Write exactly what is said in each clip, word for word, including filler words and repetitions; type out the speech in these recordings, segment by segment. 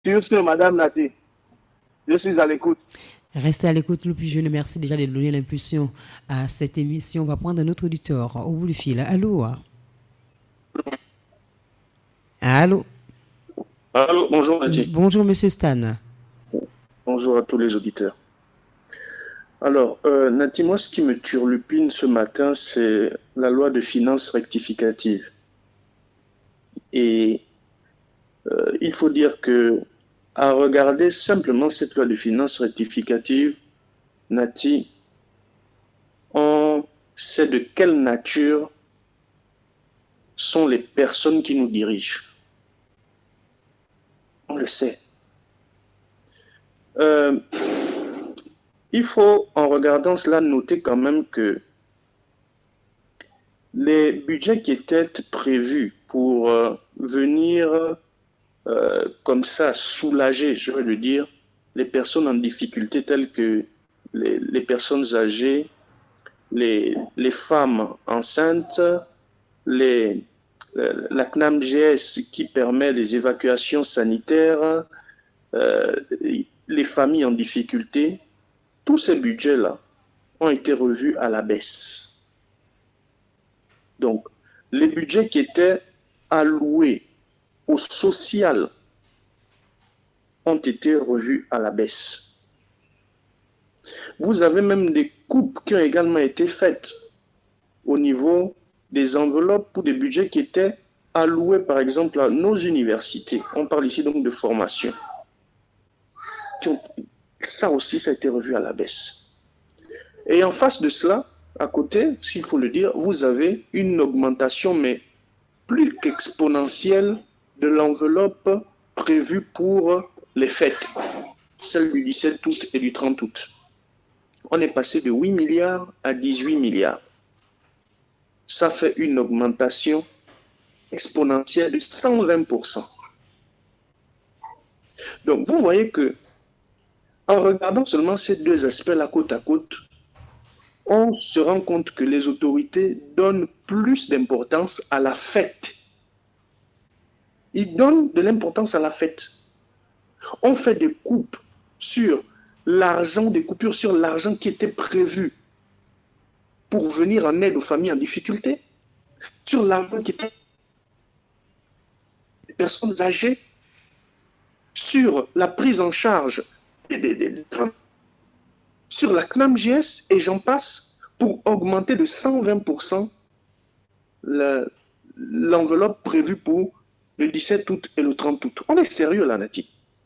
Sur ce, Madame Nati, je suis à l'écoute. Restez à l'écoute le plus jeune. Merci déjà de donner l'impulsion à cette émission. On va prendre un autre auditeur au bout du fil. Allô? Allô? Allô, bonjour Nati. Bonjour Monsieur Stan. Bonjour à tous les auditeurs. Alors, euh, Nati, moi ce qui me turlupine ce matin, c'est la loi de finances rectificative. Et euh, il faut dire que à regarder simplement cette loi de finances rectificative, Nati, on sait de quelle nature sont les personnes qui nous dirigent. On le sait. Euh, il faut, en regardant cela, noter quand même que les budgets qui étaient prévus pour euh, venir euh, comme ça soulager, je veux le dire, les personnes en difficulté telles que les, les personnes âgées, les, les femmes enceintes, les, la C N A M G S qui permet les évacuations sanitaires, euh, les familles en difficulté, tous ces budgets-là ont été revus à la baisse. Donc, les budgets qui étaient alloués au social ont été revus à la baisse. Vous avez même des coupes qui ont également été faites au niveau des enveloppes pour des budgets qui étaient alloués, par exemple, à nos universités. On parle ici donc de formation. Ça aussi, ça a été revu à la baisse. Et en face de cela, à côté, s'il faut le dire, vous avez une augmentation, mais plus qu'exponentielle, de l'enveloppe prévue pour les fêtes, celle du dix-sept août et du trente août. On est passé de huit milliards à dix-huit milliards. Ça fait une augmentation exponentielle de cent vingt pour cent. Donc, vous voyez que, en regardant seulement ces deux aspects-là côte à côte, on se rend compte que les autorités donnent plus d'importance à la fête. Ils donnent de l'importance à la fête. On fait des coupes sur l'argent, des coupures sur l'argent qui était prévu pour venir en aide aux familles en difficulté, sur l'argent qui était des personnes âgées, sur la prise en charge des, des, des femmes, sur la C N A M G S, et j'en passe, pour augmenter de cent vingt pour cent l'enveloppe prévue pour le dix-sept août et le trente août. On est sérieux là, Nati.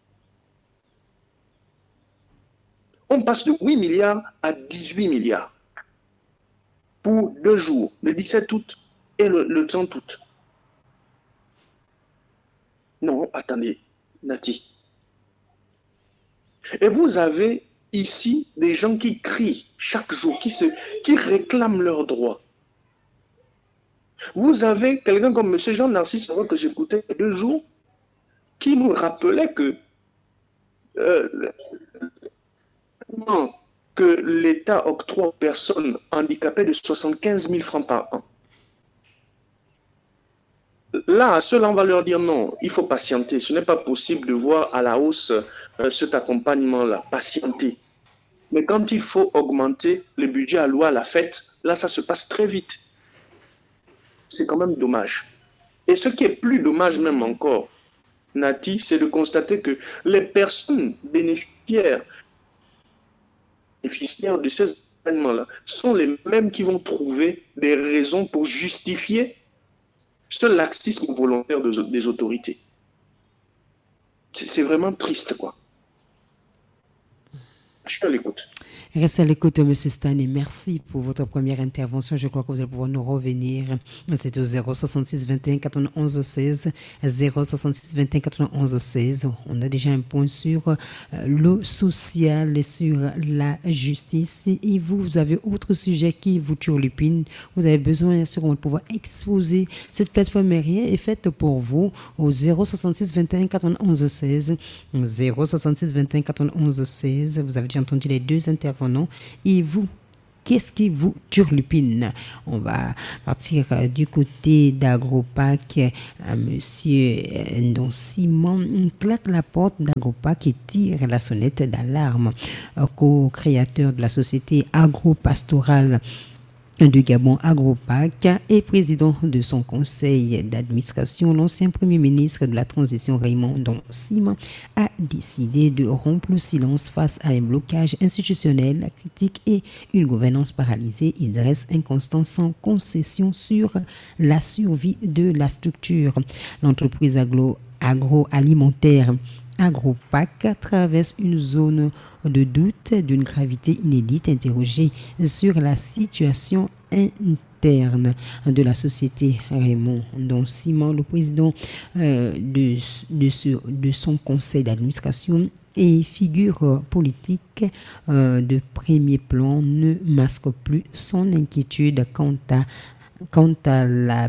On passe de huit milliards à dix-huit milliards pour deux jours, le dix-sept août et le, le trente août. Non, attendez, Nati. Et vous avez ici des gens qui crient chaque jour, qui, se, qui réclament leurs droits. Vous avez quelqu'un comme M. Jean-Narcisse que j'écoutais il y a deux jours, qui nous rappelait que, euh, que l'État octroie aux personnes handicapées de soixante-quinze mille francs par an. Là, ceux-là, on va leur dire non, il faut patienter. Ce n'est pas possible de voir à la hausse euh, cet accompagnement-là, patienter. Mais quand il faut augmenter le budget alloué à la fête, là, ça se passe très vite. C'est quand même dommage. Et ce qui est plus dommage même encore, Nati, c'est de constater que les personnes bénéficiaires, bénéficiaires de ces événements-là sont les mêmes qui vont trouver des raisons pour justifier ce laxisme volontaire des autorités. C'est vraiment triste, quoi. Je suis à l'écoute. Restez à l'écoute, M. Stan, et merci pour votre première intervention. Je crois que vous allez pouvoir nous revenir. C'est au zéro soixante-six vingt et un quatre-vingt-onze seize. zéro soixante-six vingt et un quatre-vingt-onze seize. On a déjà un point sur le social et sur la justice. Et vous, vous avez autre sujet qui vous turlupine. Vous avez besoin sûrement de pouvoir exposer. Cette plateforme aérienne est faite pour vous au zéro soixante-six vingt et un quatre-vingt-onze seize. zéro soixante-six vingt et un quatre-vingt-onze seize. Vous avez déjà entendu les deux intervenants. Et vous, qu'est-ce qui vous turlupine? On va partir euh, du côté d'Agropac. Euh, monsieur euh, Ndon Simon claque la porte d'Agropac et tire la sonnette d'alarme. Euh, co-créateur de la société agro-pastorale de Gabon Agropac et président de son conseil d'administration, l'ancien premier ministre de la transition Raymond Ndon Simon a décidé de rompre le silence face à un blocage institutionnel, la critique et une gouvernance paralysée. Il dresse un constat sans concession sur la survie de la structure. L'entreprise agro- agroalimentaire Agropac traverse une zone de doute d'une gravité inédite, interrogée sur la situation interne de la société. Raymond Ndon Simon, le président euh, de, de, ce, de son conseil d'administration et figure politique euh, de premier plan, ne masque plus son inquiétude quant à, quant à la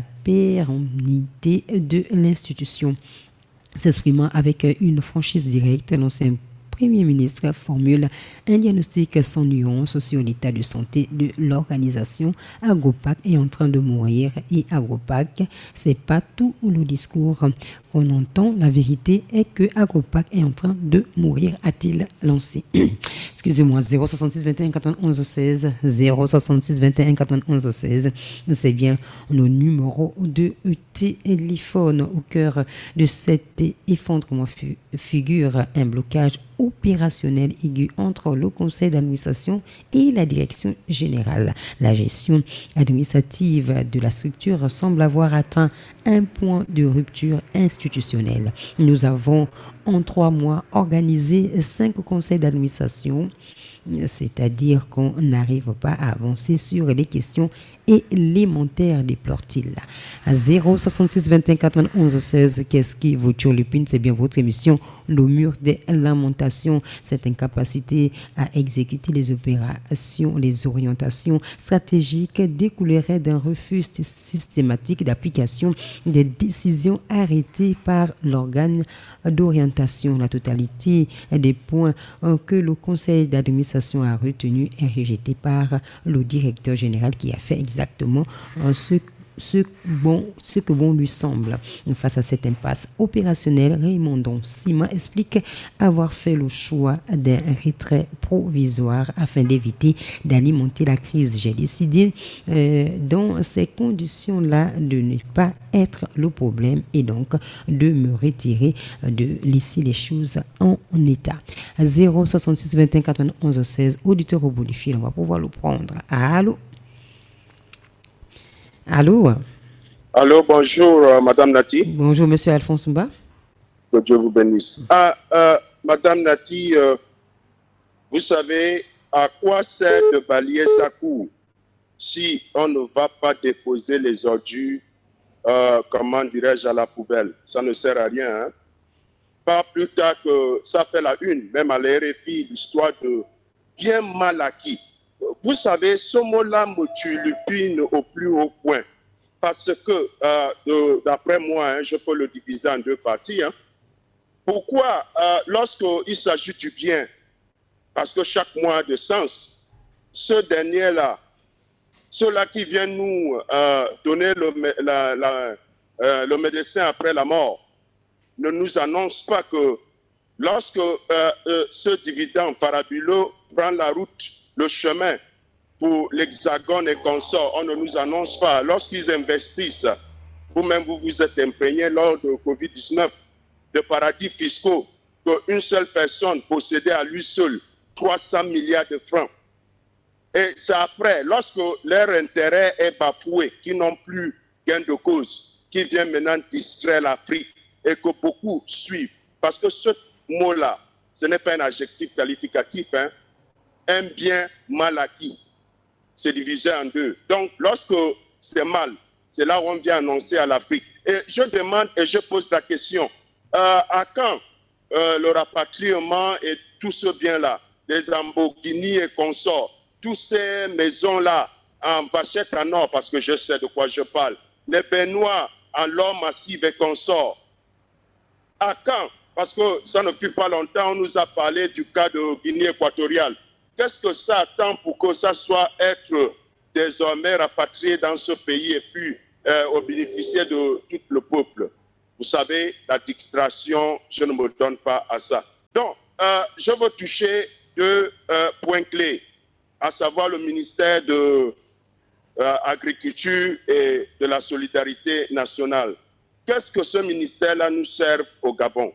pérennité de l'institution. S'exprimant avec une franchise directe, l'ancien Premier ministre formule un diagnostic sans nuance sur l'état de santé de l'organisation. Agropac est en train de mourir et Agropac, c'est pas tout le discours qu'on entend. La vérité est que Agropac est en train de mourir, a-t-il lancé. Excusez-moi, zéro soixante-six vingt et un quatre-vingt-onze seize, zéro soixante-six vingt et un quatre-vingt-onze seize, c'est bien nos numéros de téléphone. Au cœur de cet effondrement figure un blocage opérationnel aigu entre le conseil d'administration et la direction générale. La gestion administrative de la structure semble avoir atteint un point de rupture institutionnelle. Nous avons en trois mois organisé cinq conseils d'administration, c'est-à-dire qu'on n'arrive pas à avancer sur les questions élémentaires, déplore-t-il. À zéro soixante-six vingt et un quatre-vingt-onze seize, qu'est-ce qui vous turlupine? C'est bien votre émission, le mur des lamentations. Cette incapacité à exécuter les opérations, les orientations stratégiques découlerait d'un refus systématique d'application des décisions arrêtées par l'organe d'orientation. La totalité des points que le conseil d'administration a retenus est rejetée par le directeur général qui a fait exactement ce Ce, bon, ce que bon lui semble. Face à cette impasse opérationnelle, Raymond Ndon Simon explique avoir fait le choix d'un retrait provisoire afin d'éviter d'alimenter la crise. J'ai décidé euh, dans ces conditions-là de ne pas être le problème et donc de me retirer, de laisser les choses en état. zéro soixante-six vingt et un quatre-vingt-onze seize, auditeur au bout du fil, on va pouvoir le prendre. Allô? Allô? Allô, bonjour, euh, Madame Nati. Bonjour, Monsieur Alphonse Mba. Que Dieu vous bénisse. Ah, euh, Madame Nati, euh, vous savez à quoi sert de balayer sa cour si on ne va pas déposer les ordures, euh, comment dirais-je, à la poubelle? Ça ne sert à rien. Hein? Pas plus tard que ça fait la une, même à la R F I, l'histoire de bien mal acquis. Vous savez, ce mot-là me turlupine au plus haut point. Parce que, euh, d'après moi, hein, je peux le diviser en deux parties. Hein. Pourquoi, euh, lorsqu'il s'agit du bien, parce que chaque mot a de sens, ce dernier-là, ceux-là qui viennent nous euh, donner le, la, la, euh, le médecin après la mort, ne nous annoncent pas que lorsque euh, euh, ce dividende farabuleux prend la route, le chemin pour l'Hexagone et consorts, on ne nous annonce pas. Lorsqu'ils investissent, vous-même vous vous êtes imprégné lors de covid dix-neuf, de paradis fiscaux, qu'une seule personne possédait à lui seul trois cents milliards de francs. Et c'est après, lorsque leur intérêt est bafoué, qu'ils n'ont plus gain de cause, qui viennent maintenant distraire l'Afrique et que beaucoup suivent. Parce que ce mot-là, ce n'est pas un adjectif qualificatif, hein. Un bien mal acquis, c'est divisé en deux. Donc, lorsque c'est mal, c'est là où on vient annoncer à l'Afrique. Et je demande et je pose la question, euh, à quand euh, le rapatriement et tout ce bien-là, les Lamborghini et consorts, toutes ces maisons-là en vachette en or, parce que je sais de quoi je parle, les baignoires en l'or massif et consorts, à quand? Parce que ça ne fut pas longtemps, on nous a parlé du cas de Guinée équatoriale. qu'est-ce que ça attend pour que ça soit être désormais rapatrié dans ce pays et puis euh, au bénéficier de tout le peuple? Vous savez, la distraction, je ne me donne pas à ça. Donc, euh, je veux toucher deux euh, points clés, à savoir le ministère de l'Agriculture euh, et de la Solidarité nationale. Qu'est-ce que ce ministère-là nous sert au Gabon?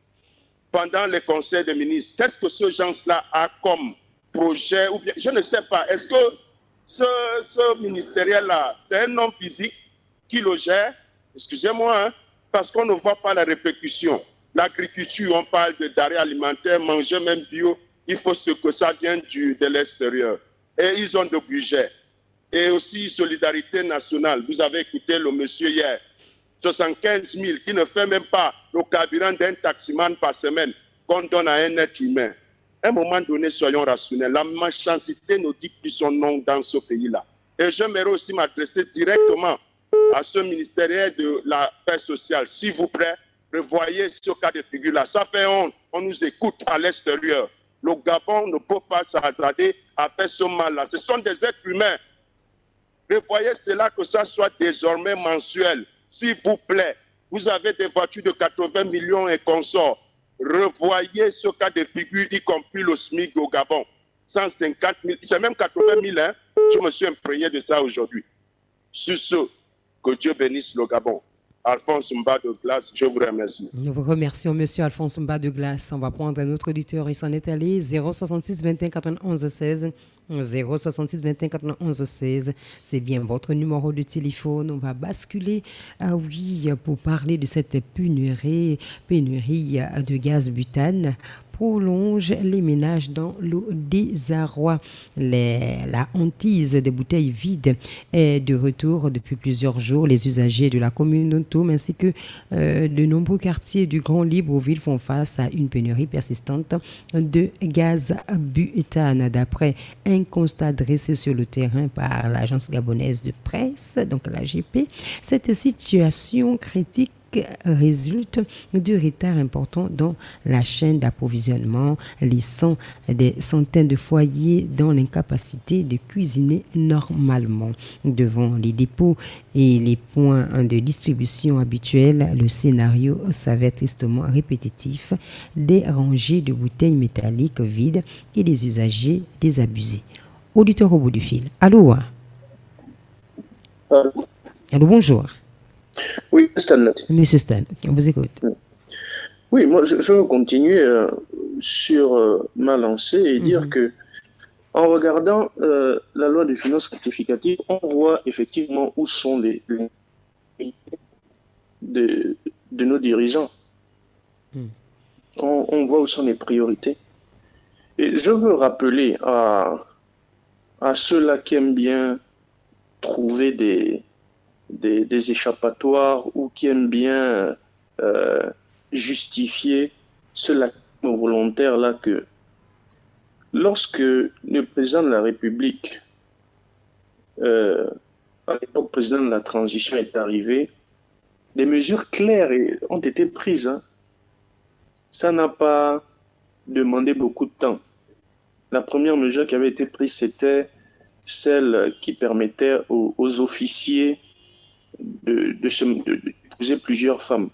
Pendant les conseils des ministres, qu'est-ce que ce gens-là a comme projet ou bien, je ne sais pas, est-ce que ce, ce ministériel-là, c'est un homme physique qui le gère? Excusez-moi, hein, parce qu'on ne voit pas la répercussion. L'agriculture, on parle de denrées alimentaires, manger même bio, il faut ce que ça vienne du, de l'extérieur. Et ils ont de budget. Et aussi solidarité nationale. Vous avez écouté le monsieur hier, soixante-quinze mille qui ne fait même pas le carburant d'un taximan par semaine qu'on donne à un être humain. À un moment donné, soyons rationnels. La méchanceté ne dit plus son nom dans ce pays-là. Et j'aimerais aussi m'adresser directement à ce ministère de la paix sociale. S'il vous plaît, revoyez ce cas de figure-là. Ça fait honte. On nous écoute à l'extérieur. Le Gabon ne peut pas s'hasarder à faire ce mal-là. Ce sont des êtres humains. Revoyez cela, que ça soit désormais mensuel. S'il vous plaît, vous avez des voitures de quatre-vingts millions et consorts. Revoyez ce cas de figure, y compris le SMIC au Gabon. cent cinquante mille, c'est même quatre-vingt mille, hein. Je me suis imprégné de ça aujourd'hui. Sur ce, que Dieu bénisse le Gabon. Alphonse Mba de Glace, je vous remercie. Nous vous remercions, monsieur Alphonse Mba de Glace. On va prendre un autre auditeur, il s'en est allé, zéro soixante-six vingt et un quatre-vingt-onze seize, zéro soixante-six vingt et un quatre-vingt-onze seize. C'est bien votre numéro de téléphone. On va basculer, ah oui, pour parler de cette pénurie, pénurie de gaz butane. Prolonge les ménages dans le désarroi. Les, la hantise des bouteilles vides est de retour depuis plusieurs jours. Les usagers de la commune d'Ontom ainsi que euh, de nombreux quartiers du Grand Libreville font face à une pénurie persistante de gaz butane. D'après un constat dressé sur le terrain par l'agence gabonaise de presse, donc l'A G P, cette situation critique résulte du retard important dans la chaîne d'approvisionnement, laissant des centaines de foyers dans l'incapacité de cuisiner normalement. Devant les dépôts et les points de distribution habituels, le scénario s'avère tristement répétitif, des rangées de bouteilles métalliques vides et des usagers désabusés. Auditeur au bout du fil. Allô? Allô, Allô, bonjour. Oui, Stan. Monsieur Stan, on vous écoute. Oui, moi, je, je veux continuer euh, sur euh, ma lancée et mm-hmm. dire que, en regardant euh, la loi de finances rectificative, on voit effectivement où sont les, les de, de nos dirigeants. Mm. On, on voit où sont les priorités. Et je veux rappeler à, à ceux-là qui aiment bien trouver des Des, des échappatoires ou qui aiment bien euh, justifier cela volontaire là que lorsque le président de la République, euh, à l'époque président de la transition est arrivé, des mesures claires ont été prises. Hein. Ça n'a pas demandé beaucoup de temps. La première mesure qui avait été prise, c'était celle qui permettait aux, aux officiers de, de, se, de, de épouser plusieurs femmes.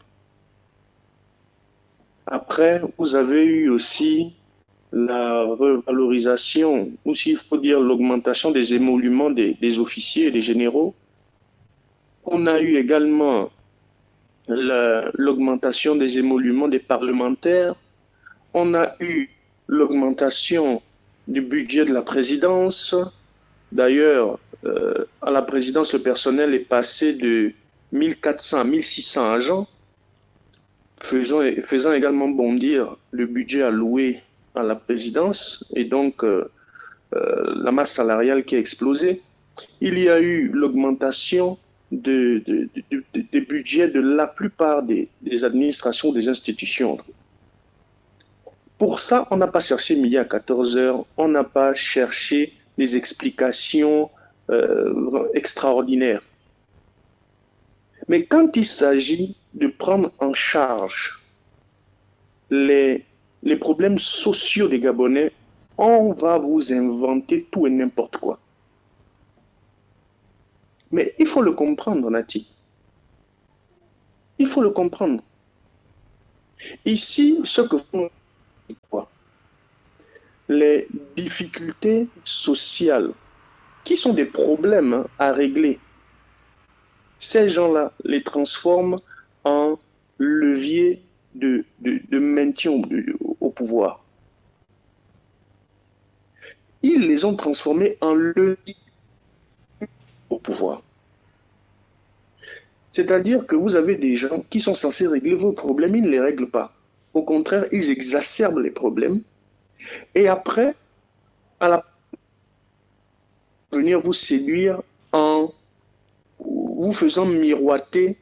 Après, vous avez eu aussi la revalorisation, ou s'il faut dire l'augmentation des émoluments des, des officiers et des généraux. On a eu également la, l'augmentation des émoluments des parlementaires. On a eu l'augmentation du budget de la présidence. D'ailleurs, euh, à la présidence, le personnel est passé de mille quatre cents à mille six cents agents, faisant, faisant également bondir le budget alloué à la présidence et donc euh, euh, la masse salariale qui a explosé. Il y a eu l'augmentation de, de, de, de, des budgets de la plupart des, des administrations, des institutions. Pour ça, on n'a pas cherché midi à quatorze heures, on n'a pas cherché des explications euh, extraordinaires. Mais quand il s'agit de prendre en charge les, les problèmes sociaux des Gabonais, on va vous inventer tout et n'importe quoi. Mais il faut le comprendre, Nati. Il faut le comprendre. Ici, ce que font les difficultés sociales, qui sont des problèmes à régler, ces gens-là les transforment en levier de, de, de maintien au, au pouvoir. Ils les ont transformés en levier au pouvoir. C'est-à-dire que vous avez des gens qui sont censés régler vos problèmes, ils ne les règlent pas. Au contraire, ils exacerbent les problèmes. Et après, à la venir vous séduire en vous faisant miroiter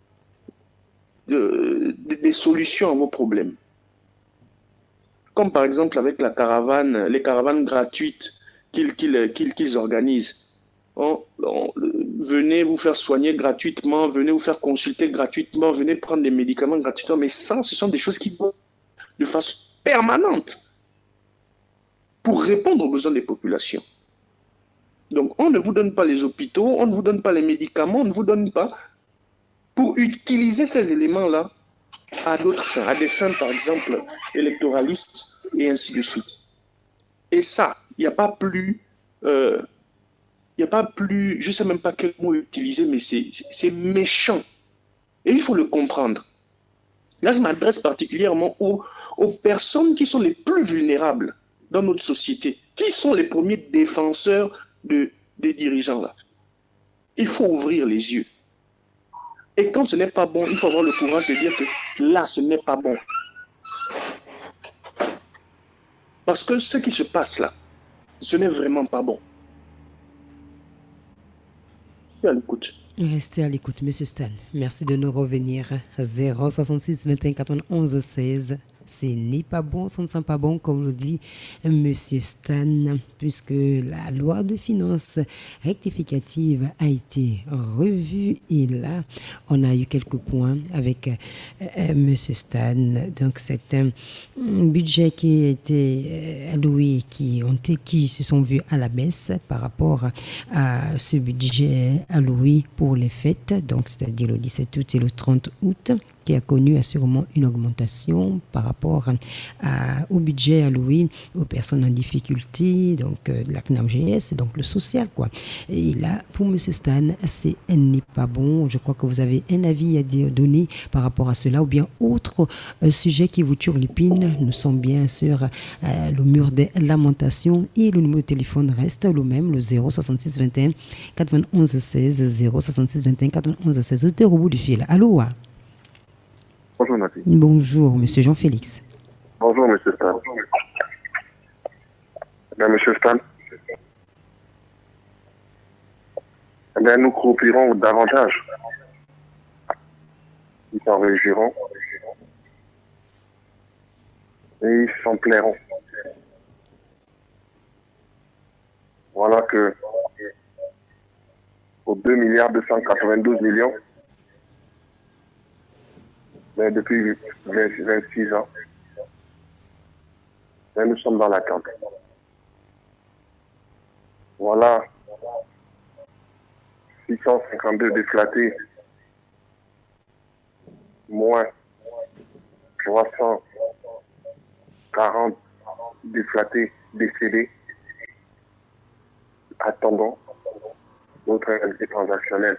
de, de, des solutions à vos problèmes. Comme par exemple avec la caravane, les caravanes gratuites qu'ils qu'ils, qu'ils, qu'ils organisent. On, on, venez vous faire soigner gratuitement, venez vous faire consulter gratuitement, venez prendre des médicaments gratuitement. Mais ça, ce sont des choses qui vont de façon permanente pour répondre aux besoins des populations. Donc, on ne vous donne pas les hôpitaux, on ne vous donne pas les médicaments, on ne vous donne pas pour utiliser ces éléments-là à d'autres fins, à des fins, par exemple, électoralistes et ainsi de suite. Et ça, il n'y a pas plus, euh, il n'y a pas plus, je ne sais même pas quel mot utiliser, mais c'est méchant. Et il faut le comprendre. Là, je m'adresse particulièrement aux, aux personnes qui sont les plus vulnérables dans notre société, qui sont les premiers défenseurs de, des dirigeants là. Il faut ouvrir les yeux. Et quand ce n'est pas bon, il faut avoir le courage de dire que là, ce n'est pas bon. Parce que ce qui se passe là, ce n'est vraiment pas bon. Je suis à l'écoute. Restez à l'écoute, Monsieur Stan. Merci de nous revenir. zéro soixante-six vingt et un quatre-vingt-onze seize. Ce n'est pas bon, ce ne sent pas bon, comme le dit Monsieur Stan, puisque la loi de finances rectificative a été revue. Et là, on a eu quelques points avec euh, Monsieur Stan. Donc, c'est un budget qui a été alloué, qui, ont été, qui se sont vus à la baisse par rapport à ce budget alloué pour les fêtes, donc c'est-à-dire le dix-sept août et le trente août, qui a connu assurément une augmentation par rapport à, au budget alloué aux personnes en difficulté, donc euh, de la C N A M G S, donc le social, quoi. Et là, pour M. Stan, c'est n'est pas bon. Je crois que vous avez un avis à donner par rapport à cela, ou bien autre euh, sujet qui vous turlupine. Nous sommes bien sur euh, le mur des lamentations et le numéro de téléphone reste le même, le zéro soixante-six vingt et un quatre-vingt-onze seize, zéro soixante-six vingt et un quatre-vingt-onze seize. Vous êtes au bout du fil. Allô? Bonjour Nathalie. Bonjour, Monsieur Jean-Félix. Bonjour Monsieur Stan. Bien, Monsieur Stan. Eh bien, nous coopérons davantage. Ils s'en réjouiront. Et ils s'en plairont. Voilà que aux deux milliards deux cent quatre-vingt-douze millions, mais depuis vingt-six ans, mais nous sommes dans l'attente. Voilà six cent cinquante-deux déflatés, moins trois cent quarante déflatés décédés. Attendons notre réalité transactionnelle.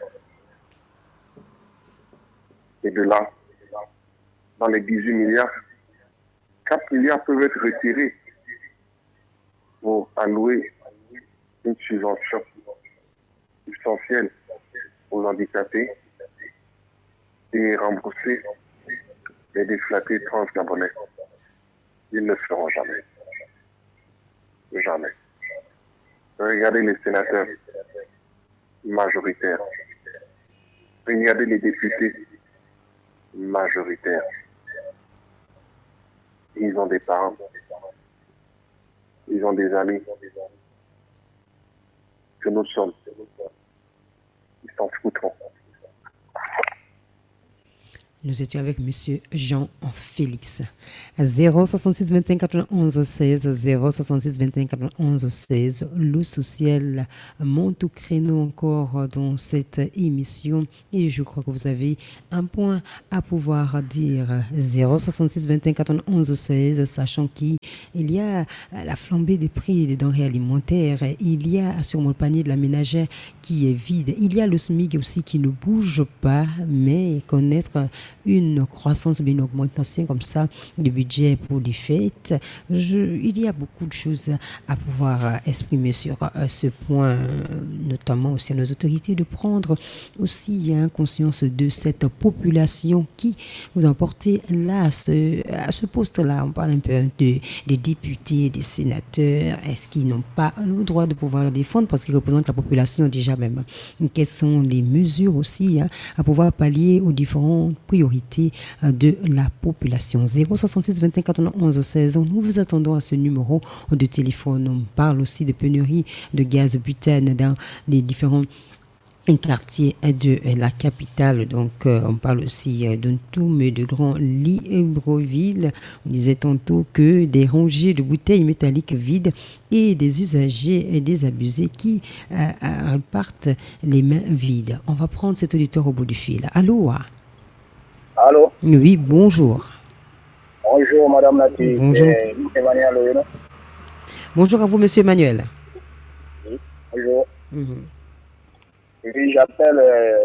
Et de là, dans les dix-huit milliards, quatre milliards peuvent être retirés pour allouer une subvention essentielle aux handicapés et rembourser les déflatés trans-gabonais. Ils ne le feront jamais. Jamais. Regardez les sénateurs majoritaires. Regardez les députés majoritaires. Ils ont des parents. Ils ont des amis. Que nous sommes. Ils s'en foutront. Nous étions avec M. Jean-Félix. zéro soixante-six vingt et un quatre-vingt-onze seize, zéro soixante-six vingt et un quatre-vingt-onze seize. Le social monte au créneau encore dans cette émission et je crois que vous avez un point à pouvoir dire. zéro soixante-six vingt et un quatre-vingt-onze seize, sachant qu'il y a la flambée des prix des denrées alimentaires, il y a sur mon panier de la ménagère qui est vide, il y a le SMIC aussi qui ne bouge pas, mais connaître une croissance ou une augmentation comme ça du budget pour les fêtes, je, il y a beaucoup de choses à pouvoir exprimer sur euh, ce point, notamment aussi à nos autorités de prendre aussi hein, conscience de cette population qui vous emportez là à ce, à ce poste-là. On parle un peu de, des députés, des sénateurs. Est-ce qu'ils n'ont pas le droit de pouvoir défendre parce qu'ils représentent la population déjà même? Quelles sont les mesures aussi hein, à pouvoir pallier aux différentes priorités de la population? Zéro soixante-six vingt et un quatre-vingt-onze seize. Nous vous attendons à ce numéro de téléphone. On parle aussi de pénurie de gaz butane dans les différents quartiers de la capitale. Donc, euh, on parle aussi euh, d'un tout, mais de Grand Libreville. On disait tantôt que des rangées de bouteilles métalliques vides et des usagers et des abusés qui euh, euh, repartent les mains vides. On va prendre cet auditeur au bout du fil. Allô? Allô? Oui, bonjour. Bonjour, Madame Nati. Bonjour. C'est Emmanuel Loyeno. Bonjour à vous, Monsieur Emmanuel. Oui, bonjour. Mm-hmm. Oui, j'appelle euh,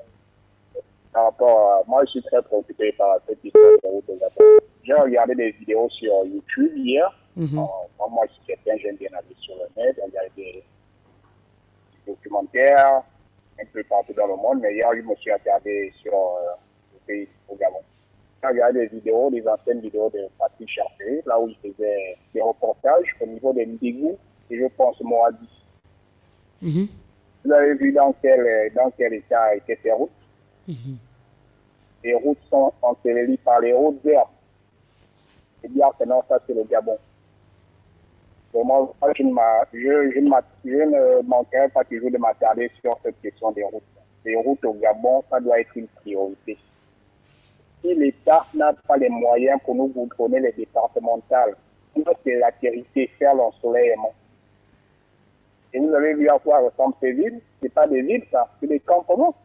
par rapport à... Moi, je suis très préoccupé par cette histoire de route de Japon. J'ai regardé des vidéos sur YouTube hier. Mm-hmm. Euh, moi, je suis quelqu'un, j'aime bien aller sur le net. Il y a des documentaires un peu partout dans le monde. Mais hier, je me suis attardé sur euh, le pays, au Gabon. J'ai regardé des vidéos, des anciennes vidéos de Patrick Charpé, là où il faisait des reportages au niveau des Ndégou et je pense Moradi. Mm-hmm. Vous avez vu dans quel, dans quel état étaient ces routes. Mm-hmm. Les routes sont ensevelies par les routes vertes. Et bien que non, ça c'est le Gabon. Vraiment, je ne, je, je, je ne manquerai pas toujours de m'attarder sur cette question des routes. Les routes au Gabon, ça doit être une priorité. Si l'État n'a pas les moyens pour nous goudronner les départementales, pour que la vérité, faire l'ensoleillement. Et vous avez vu à quoi ressemblent ces villes. Ce n'est pas des villes, ça, c'est des campements.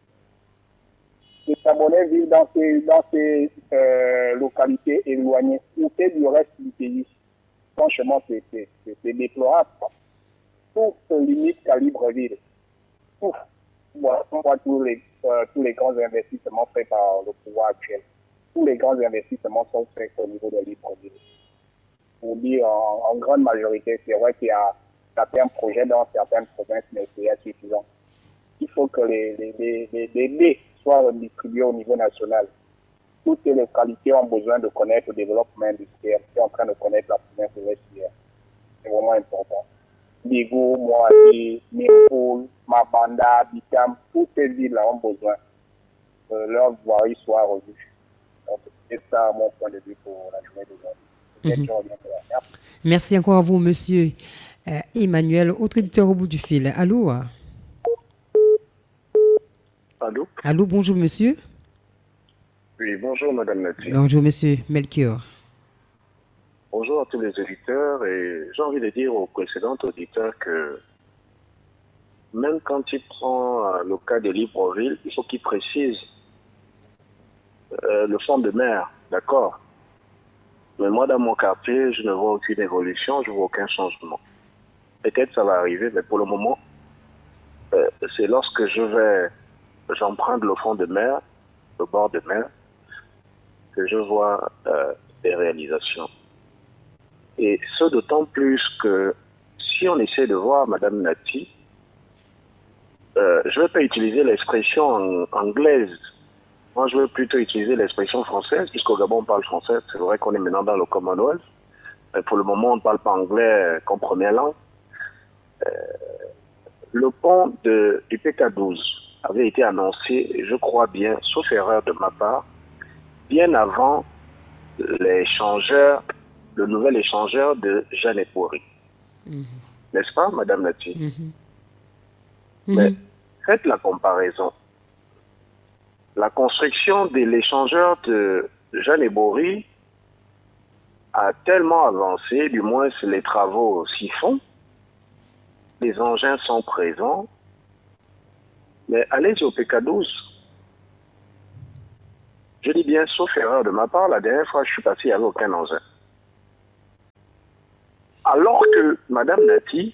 Les Gabonais vivent dans ces, dans ces euh, localités éloignées, coupées du reste du pays. Franchement, c'est, c'est, c'est, c'est déplorable. Tout se limite qu'à Libreville. Tout. Voilà, on voit tous les, euh, tous les grands investissements faits par le pouvoir actuel. Tous les grands investissements sont faits au niveau de Libreville. Pour dire en, en grande majorité, c'est vrai qu'il y a certains projets dans certaines provinces, mais c'est insuffisant. Il faut que les, les, les, les, les dés soient redistribués au niveau national. Toutes les localités ont besoin de connaître le développement industriel. Ils sont en train de connaître la province ouest-hier. C'est vraiment important. Ligo, Moadi, Nimpoul, Mabanda, Bitam, toutes ces villes-là ont besoin que leur voirie soit revue. Donc, c'est ça mon point de vue pour la journée d'aujourd'hui. Mm-hmm. Merci encore à vous, monsieur euh, Emmanuel. Autre éditeur au bout du fil. Allô? Allô? Allô, bonjour, monsieur. Oui, bonjour, Madame Nati. Bonjour, monsieur Melchior. Bonjour à tous les auditeurs et j'ai envie de dire aux précédents auditeurs que même quand il prend le cas de Libreville, il faut qu'il précise euh, le fond de mer, d'accord? Mais moi, dans mon quartier, je ne vois aucune évolution, je ne vois aucun changement. Peut-être ça va arriver, mais pour le moment, euh, c'est lorsque je vais, j'emprunte le fond de mer, le bord de mer, que je vois euh, des réalisations. Et ce d'autant plus que si on essaie de voir Madame Nati, euh, je ne vais pas utiliser l'expression en, anglaise. Moi, je vais plutôt utiliser l'expression française, puisqu'au Gabon, on parle français. C'est vrai qu'on est maintenant dans le Commonwealth. Mais pour le moment, on ne parle pas anglais comme première langue. Euh, le pont de, du P K douze avait été annoncé, je crois bien, sauf erreur de ma part, bien avant l'échangeur, le nouvel échangeur de Jeanne Epoury. Mm-hmm. N'est-ce pas, Madame Nati? Mm-hmm. Mais mm-hmm. faites la comparaison. la construction de l'échangeur de Jeanne Ebory a tellement avancé, du moins les travaux s'y font, les engins sont présents, mais allez au P K douze. Je dis bien, sauf erreur de ma part, la dernière fois que je suis passé, il n'y avait aucun engin. Alors que, Madame Nati,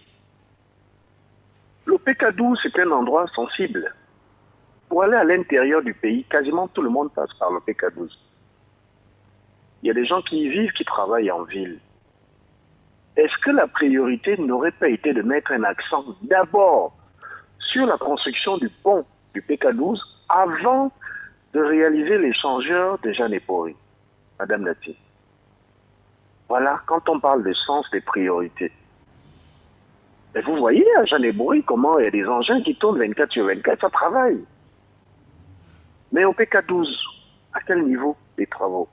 le P K douze, c'est un endroit sensible. Pour aller à l'intérieur du pays, quasiment tout le monde passe par le P K douze. Il y a des gens qui y vivent, qui travaillent en ville. Est-ce que la priorité n'aurait pas été de mettre un accent d'abord sur la construction du pont du P K douze avant de réaliser l'échangeur de Jeanne Ebory, Madame Nati? Voilà, quand on parle de sens des priorités. Et vous voyez à Jeanne Ebory comment il y a des engins qui tournent vingt-quatre sur vingt-quatre, ça travaille. Mais au P K douze, à quel niveau des travaux?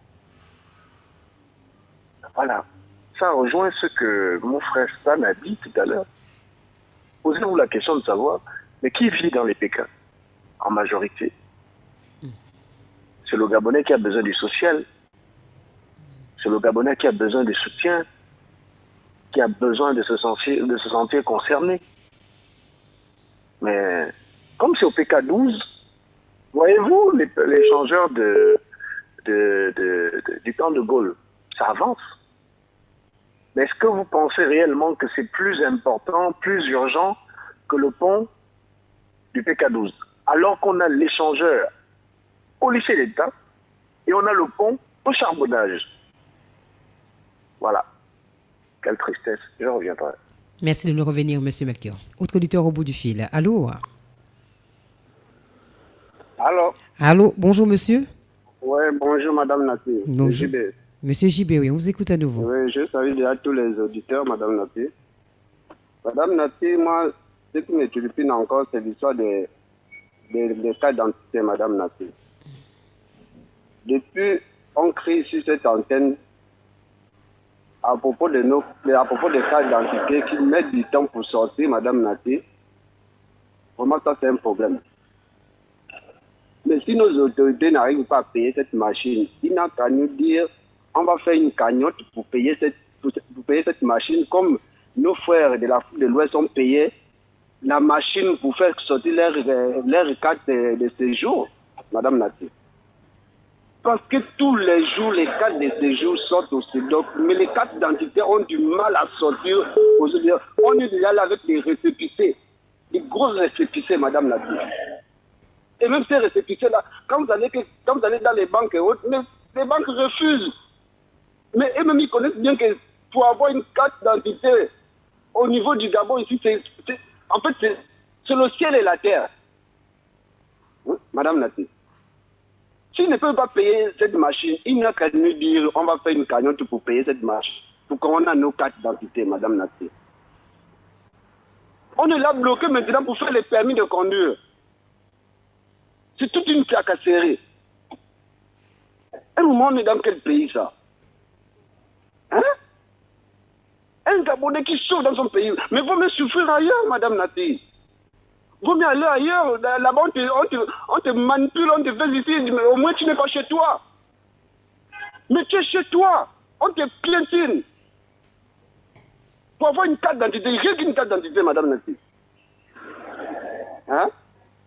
Voilà. Ça rejoint ce que mon frère Stan a dit tout à l'heure. Posez-vous la question de savoir, mais qui vit dans les P K en majorité? C'est le Gabonais qui a besoin du social. C'est le Gabonais qui a besoin de soutien, qui a besoin de se sentir, de se sentir concerné. Mais comme c'est au P K douze, voyez-vous l'échangeur de, de, de, de, du temps de Gaulle, ça avance. Mais est-ce que vous pensez réellement que c'est plus important, plus urgent que le pont du P K douze? Alors qu'on a l'échangeur au lycée d'État et on a le pont au charbonnage. Voilà. Quelle tristesse. Je reviendrai. Merci de nous revenir, M. Melchior. Autre auditeur au bout du fil. Allô? Allô? Allô, bonjour, monsieur. Oui, bonjour, Madame Nati. Bonjour. Monsieur Gibé, oui, on vous écoute à nouveau. Oui, je salue déjà tous les auditeurs, Madame Nati. Madame Nati, moi, ce qui me turlupine encore, c'est l'histoire des, des, des cas d'identité, Madame Nati. Depuis, on crie sur cette antenne à propos, de nos, à propos des cas d'identité qui mettent du temps pour sortir, Madame Nati. Vraiment, ça, c'est un problème. Mais si nos autorités n'arrivent pas à payer cette machine, il n'a qu'à nous dire on va faire une cagnotte pour payer cette, pour, pour payer cette machine, comme nos frères de l'Afrique de l'Ouest ont payé la machine pour faire sortir leur, leur carte de, de séjour, Madame Nati. Parce que tous les jours, les cartes de séjour sortent au SEDOC, mais les cartes d'identité ont du mal à sortir aujourd'hui. On est déjà là avec des récépissés, des grosses récépissés, Madame Nati. Et même ces récépissés-là, quand vous allez, quand vous allez dans les banques et autres, mais les banques refusent. Mais eux-mêmes, ils connaissent bien que pour avoir une carte d'identité au niveau du Gabon, ici, c'est, c'est, en fait, c'est, c'est le ciel et la terre. Oui, Madame Nati. S'ils ne peuvent pas payer cette machine, il n'y a qu'à nous dire on va faire une cagnotte pour payer cette machine, pour qu'on ait nos cartes d'identité, Madame Nati. On est là bloqué maintenant pour faire les permis de conduire. C'est toute une tracasserie. Un moment, on est dans quel pays, ça? Hein? Un Gabonais qui souffre dans son pays. Mais vaut mieux souffrir ailleurs, Madame Nati. Vaut mieux aller ailleurs. Là-bas, on te, on, te, on te manipule, on te fait ici. Mais au moins, tu n'es pas chez toi. Mais tu es chez toi. On te piétine. Pour avoir une carte d'identité, rien qu'une carte d'identité, Madame Nati. Hein?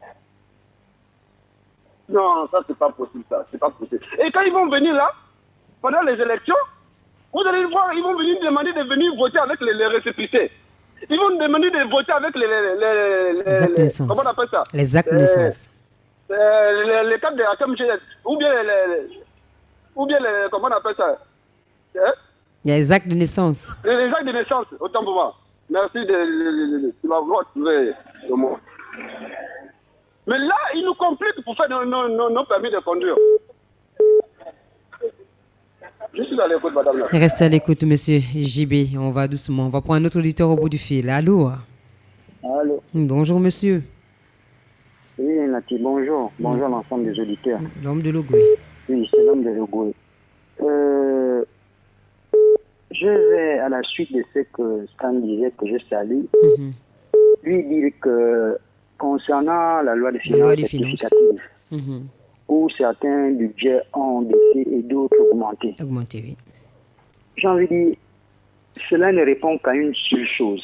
Non, ça, c'est pas possible, ça. C'est pas possible. Et quand ils vont venir là, pendant les élections, vous allez voir, ils vont venir demander de venir voter avec les, les récépissés. Ils vont demander de voter avec les... Les, les, les actes de naissance. Comment on appelle ça? Les actes de naissance. Euh, les, les cartes de la C A M G S. Ou bien les... Ou bien les... Comment on appelle ça? Hein? Il y a les actes de naissance. Les, les actes de naissance, autant pour moi. Merci de, de, de, de, de m'avoir trouvé le mot. Mais là, ils nous compliquent pour faire nos, nos, nos, nos permis de conduire. Je suis à l'écoute, madame. Restez à l'écoute, monsieur J B. On va doucement. On va prendre un autre auditeur au bout du fil. Allô? Allô? Bonjour, monsieur. Oui, Nati, bonjour. Bonjour à l'ensemble des auditeurs. L'homme de Logoué. Oui, c'est l'homme de Logoué. Euh, je vais, à la suite de ce que Stan disait, que je salue, mm-hmm. lui dire que concernant la loi de finances rectificative, mm-hmm. où certains budgets ont baissé et d'autres augmenté. Augmenté, oui. J'ai envie de dire, cela ne répond qu'à une seule chose.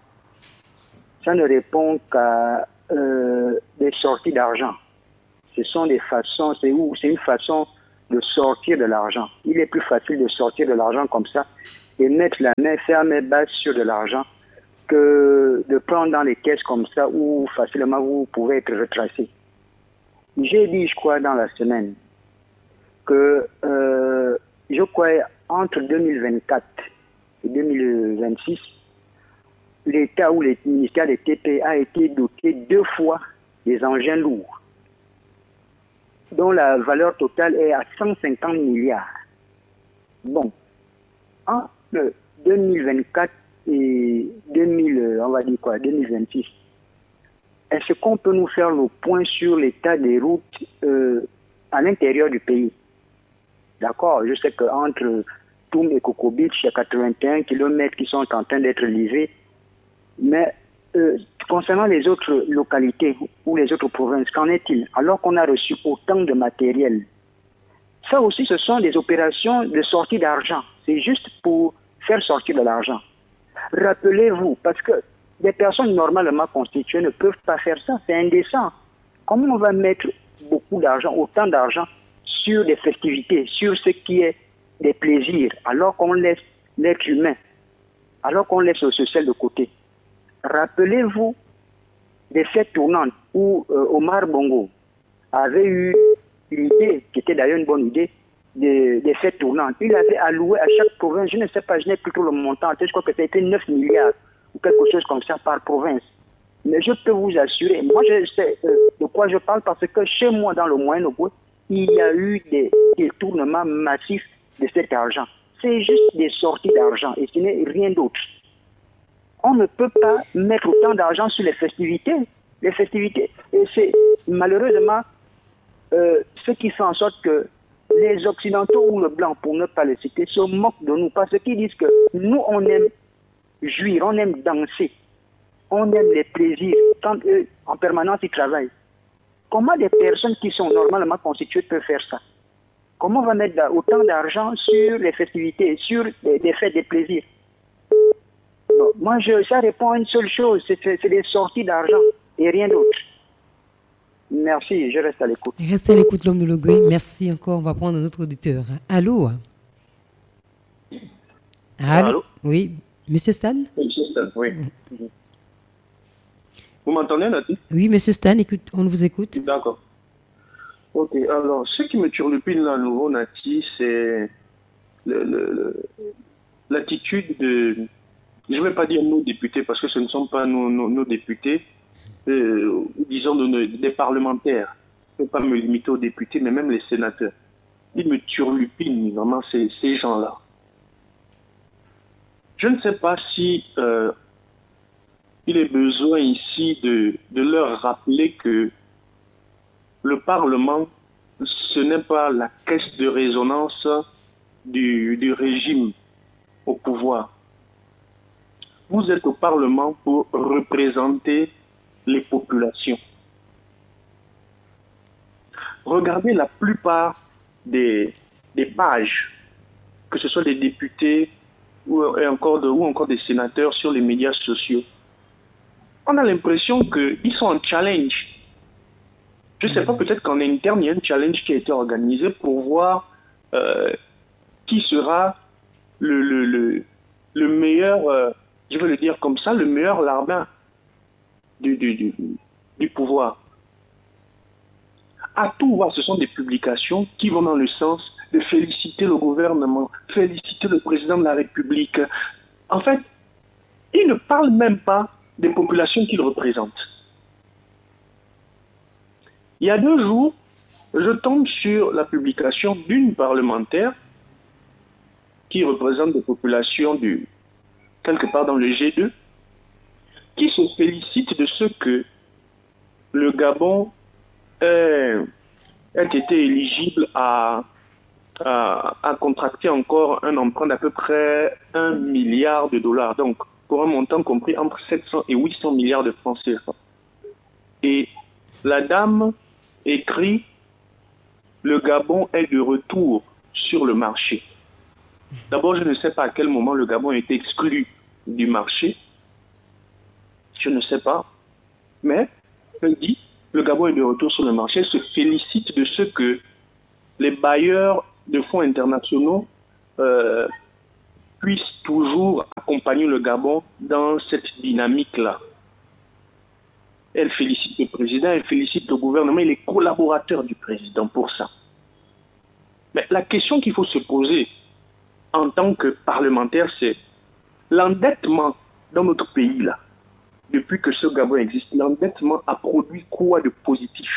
Ça ne répond qu'à euh, des sorties d'argent. Ce sont des façons, c'est où, c'est une façon de sortir de l'argent. Il est plus facile de sortir de l'argent comme ça et mettre la main ferme et basse sur de l'argent que de prendre dans les caisses comme ça où facilement vous pouvez être retracé. J'ai dit, je crois, dans la semaine que euh, je crois entre deux mille vingt-quatre et deux mille vingt-six, l'État ou le ministère des T P a été doté deux fois des engins lourds, dont la valeur totale est à cent cinquante milliards. Bon, entre deux mille vingt-quatre et deux mille, on va dire quoi, deux mille vingt-six, est-ce qu'on peut nous faire le point sur l'état des routes euh, à l'intérieur du pays? D'accord, je sais qu'entre Toum et Coco Beach, il y a quatre-vingt-un kilomètres qui sont en train d'être livrés, mais euh, concernant les autres localités ou les autres provinces, qu'en est-il? Alors qu'on a reçu autant de matériel. Ça aussi, ce sont des opérations de sortie d'argent. C'est juste pour faire sortir de l'argent. Rappelez-vous, parce que des personnes normalement constituées ne peuvent pas faire ça, c'est indécent. Comment on va mettre beaucoup d'argent, autant d'argent, sur des festivités, sur ce qui est des plaisirs, alors qu'on laisse l'être humain, alors qu'on laisse le social de côté? Rappelez-vous des fêtes tournantes où euh, Omar Bongo avait eu l'idée, qui était d'ailleurs une bonne idée, des, des fêtes tournantes. Il avait alloué à chaque province, je ne sais pas, je n'ai plus trop le montant, je crois que c'était neuf milliards ou quelque chose comme ça par province. Mais je peux vous assurer, moi je sais euh, de quoi je parle parce que chez moi dans le Moyen-Ogo, il y a eu des détournements massifs de cet argent. C'est juste des sorties d'argent et ce n'est rien d'autre. On ne peut pas mettre autant d'argent sur les festivités. Les festivités. Et c'est malheureusement euh, ce qui fait en sorte que les Occidentaux ou le blanc, pour ne pas les citer, se moquent de nous parce qu'ils disent que nous, on aime jouir, on aime danser, on aime les plaisirs. Quand eux, en permanence, ils travaillent. Comment des personnes qui sont normalement constituées peuvent faire ça? Comment on va mettre autant d'argent sur les festivités, sur les, les fêtes des plaisirs? Non, moi, je, ça répond à une seule chose, c'est, c'est des sorties d'argent et rien d'autre. Merci, je reste à l'écoute. Restez à l'écoute, l'homme de Logoué. Merci encore. On va prendre un autre auditeur. Allô? Allô? Allô? Oui. Monsieur Stan? Oui, Monsieur Stan, oui. Mmh. Vous m'entendez, Nati? Oui, Monsieur Stan, écoute, on vous écoute. D'accord. Ok, alors, ce qui me turlupine là, à nouveau, Nati, c'est le, le, le, l'attitude de, je ne vais pas dire nos députés, parce que ce ne sont pas nos, nos, nos députés, euh, disons de nos, des parlementaires. Je ne vais pas me limiter aux députés, mais même les sénateurs. Ils me turlupinent vraiment ces, ces gens-là. Je ne sais pas si euh, il est besoin ici de, de leur rappeler que le Parlement, ce n'est pas la caisse de résonance du, du régime au pouvoir. Vous êtes au Parlement pour représenter les populations. Regardez la plupart des, des pages, que ce soit des députés ou, et encore de, ou encore des sénateurs sur les médias sociaux. On a l'impression qu'ils sont en challenge. Je ne sais pas, peut-être qu'en interne, il y a un challenge qui a été organisé pour voir euh, qui sera le, le, le, le meilleur, euh, je veux le dire comme ça, le meilleur larbin du, du, du, du pouvoir. À tout voir, ce sont des publications qui vont dans le sens de féliciter le gouvernement, féliciter le président de la République. En fait, ils ne parlent même pas des populations qu'ils représentent. Il y a deux jours, je tombe sur la publication d'une parlementaire qui représente des populations du, quelque part dans le G deux, qui se félicite de ce que le Gabon ait, ait été éligible à, à, à contracter encore un emprunt d'à peu près un milliard de dollars. Donc, pour un montant compris entre sept cents et huit cents milliards de francs C F A. Et la dame écrit le Gabon est de retour sur le marché. D'abord, je ne sais pas à quel moment le Gabon a été exclu du marché. Je ne sais pas. Mais, elle dit, le Gabon est de retour sur le marché, se félicite de ce que les bailleurs de fonds internationaux euh, puissent toujours accompagner le Gabon dans cette dynamique-là. Elle félicite le président, elle félicite le gouvernement et les collaborateurs du président pour ça. Mais la question qu'il faut se poser en tant que parlementaire, c'est l'endettement dans notre pays, là, depuis que ce Gabon existe, l'endettement a produit quoi de positif?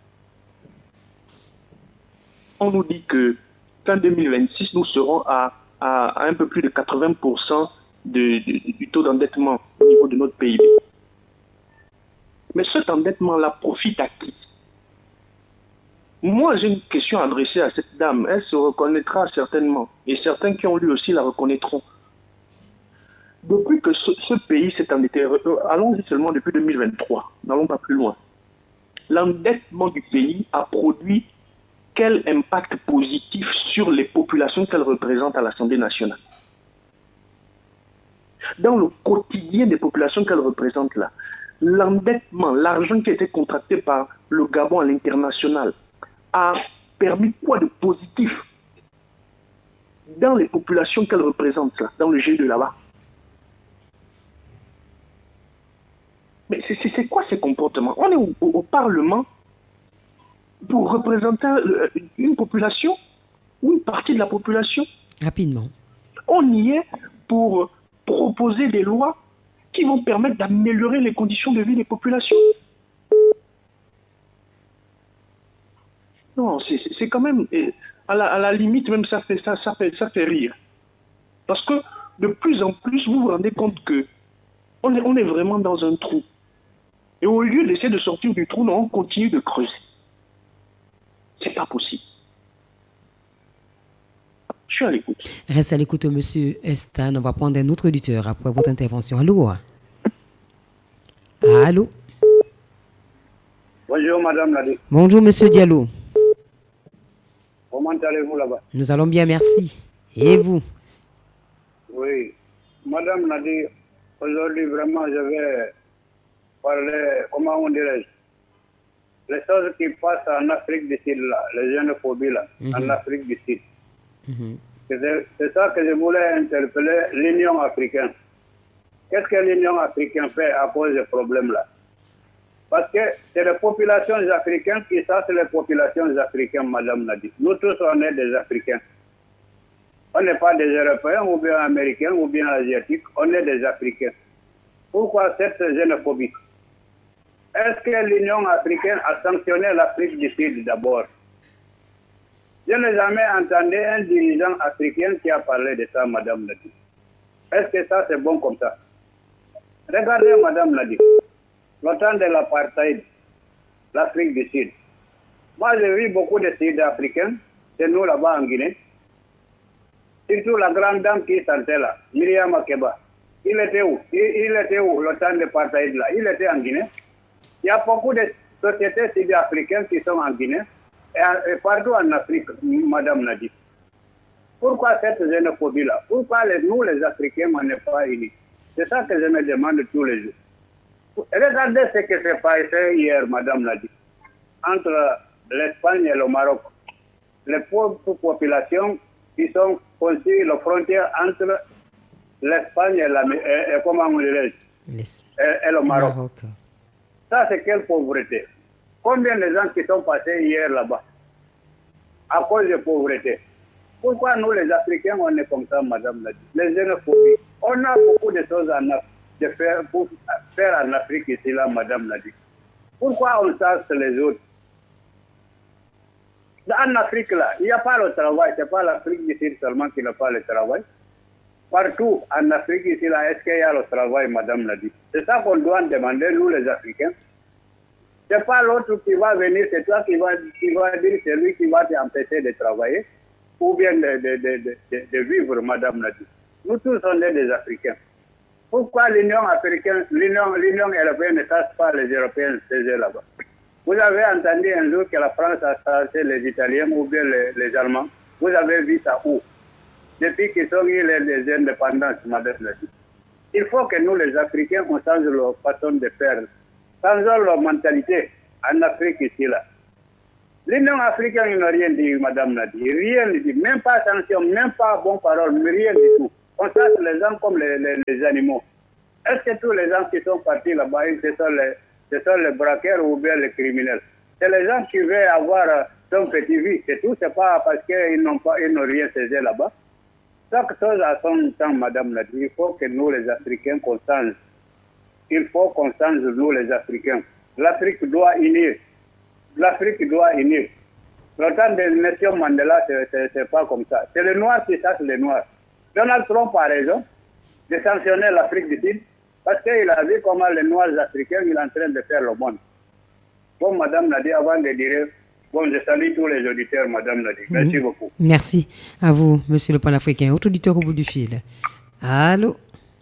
On nous dit que qu'en deux mille vingt-six, nous serons à, à, à un peu plus de quatre-vingts pour cent de, de, du taux d'endettement au niveau de notre P I B. Mais cet endettement-là profite à qui? Moi, j'ai une question adressée à cette dame. Elle se reconnaîtra certainement. Et certains qui ont lu aussi la reconnaîtront. Depuis que ce, ce pays s'est endetté, allons-y seulement depuis deux mille vingt-trois, n'allons pas plus loin. L'endettement du pays a produit quel impact positif sur les populations qu'elle représente à l'Assemblée nationale? Dans le quotidien des populations qu'elle représente là, l'endettement, l'argent qui a été contracté par le Gabon à l'international a permis quoi de positif dans les populations qu'elle représente là, dans le G deux là-bas? Mais c'est quoi ces comportements? On est au, au, au Parlement pour représenter une population ou une partie de la population. Rapidement. On y est pour proposer des lois qui vont permettre d'améliorer les conditions de vie des populations. Non, c'est quand même, à la, à la limite, même ça fait, ça, ça, fait, ça fait rire. Parce que de plus en plus, vous vous rendez compte que on est, on est vraiment dans un trou. Et au lieu d'essayer de sortir du trou, non, on continue de creuser. C'est pas possible. Je suis à l'écoute. Reste à l'écoute, monsieur Stan. On va prendre un autre auditeur après votre intervention. Allô? Allô? Bonjour, madame Nadi. Bonjour, monsieur Diallo. Comment allez-vous là-bas? Nous allons bien, merci. Et vous? Oui. Madame Nadi, aujourd'hui, vraiment, je vais parler, comment on dirait, les choses qui passent en Afrique du Sud, là, les xénophobies, là, mm-hmm. en Afrique du Sud. Mm-hmm. C'est ça que je voulais interpeller l'Union africaine. Qu'est-ce que l'Union africaine fait à cause de ce problème-là? Parce que c'est les populations africaines qui savent les populations africaines, madame Nadi. Nous tous, on est des Africains. On n'est pas des Européens ou bien Américains ou bien Asiatiques, on est des Africains. Pourquoi cette xénophobie? Est-ce que l'Union africaine a sanctionné l'Afrique du Sud d'abord? Je n'ai jamais entendu un dirigeant africain qui a parlé de ça, madame Nadi. Est-ce que ça, c'est bon comme ça? Regardez, madame Nadi, le temps de l'apartheid, l'Afrique du Sud. Moi, j'ai vu beaucoup de Sud-Africains, c'est nous là-bas en Guinée. Surtout la grande dame qui sentait là, Myriam Makeba. Il était où? il, il était où le temps de l'apartheid là? Il était en Guinée. Il y a beaucoup de sociétés sud-africaines qui sont en Guinée et, et partout en Afrique, madame Nadi. Pourquoi cette xénophobie-là? Pourquoi les, nous, les Africains, on n'est pas unis? C'est ça que je me demande tous les jours. Regardez ce qui s'est passé hier, madame Nadi, entre l'Espagne et le Maroc. Les pauvres populations qui sont construites la frontière entre l'Espagne et, la, et, et, comment on dirait, et, et le Maroc. Maroc. Ça, c'est quelle pauvreté? Combien de gens qui sont passés hier là-bas à cause de pauvreté? Pourquoi nous, les Africains, on est comme ça, madame Nadi? Les xénophobies. On a beaucoup de choses à de faire, pour faire en Afrique ici, là, madame Nadi. Pourquoi on chasse les autres? En Afrique, là, il n'y a pas le travail. Ce n'est pas l'Afrique du Sud seulement qui n'a pas le travail. Partout en Afrique ici, là, est-ce qu'il y a le travail, madame Nadi? C'est ça qu'on doit demander, nous, les Africains. Ce n'est pas l'autre qui va venir, c'est toi qui va, qui va dire, c'est lui qui va t'empêcher de travailler ou bien de, de, de, de, de vivre, madame Nadi. Nous tous, on est des Africains. Pourquoi l'Union africaine, l'Union européenne ne tasse pas les Européens, ces là-bas? Vous avez entendu un jour que la France a chassé les Italiens ou bien les, les Allemands. Vous avez vu ça où? Depuis qu'ils ont eu les, les indépendances, madame l'a dit. Il faut que nous, les Africains, on change leur façon de faire. Changeons leur mentalité en Afrique ici, là. L'Union africaine, ils n'ont rien dit, madame l'a dit. Rien dit. Même pas attention, même pas bonne parole, mais rien du tout. On traite les gens comme les, les, les animaux. Est-ce que tous les gens qui sont partis là-bas, ce sont les, ce sont les braqueurs ou bien les criminels? C'est les gens qui veulent avoir son petit vie, c'est tout. C'est pas parce qu'ils n'ont pas, ils n'ont rien saisi là-bas. Chaque chose à son temps, madame l'a dit. Il faut que nous, les Africains, qu'on change. Il faut qu'on change, nous, les Africains. L'Afrique doit unir. L'Afrique doit unir. Le temps de Nelson Mandela, c'est pas comme ça. C'est les Noirs qui chassent les Noirs. Donald Trump a raison de sanctionner l'Afrique du Sud parce qu'il a vu comment les Noirs africains il est en train de faire le monde. Bon, madame l'a dit avant de dire, bon, je salue tous les auditeurs, madame l'a dit. Merci mmh. beaucoup. Merci à vous, monsieur le panafricain. Autre auditeur au bout du fil. Allô?